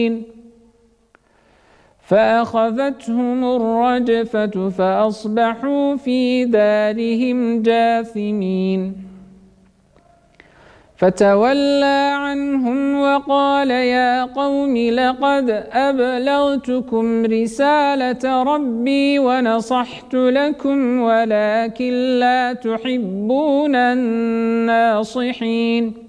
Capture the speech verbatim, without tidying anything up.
فأخذتهم الرجفة فأصبحوا في دارهم جاثمين فتولى عنهم وقال يا قوم لقد أبلغتكم رسالة ربي ونصحت لكم ولكن لا تحبون الناصحين